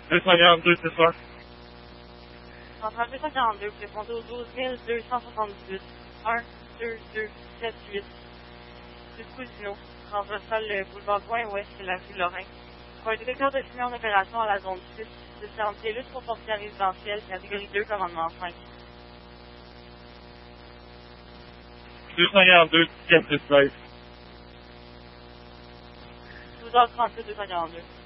242 ce soir. Centrale 242, vous répondez au 12 278 1 2 2 7 8 du Cousineau, transversal boulevard Point-Ouest et la rue Lorrain. Pour un détecteur de fumée en opération à la zone 6, de service lutte pour portière résidentielle, catégorie 2, commandement 5. 242 4 16. 12h38, 242.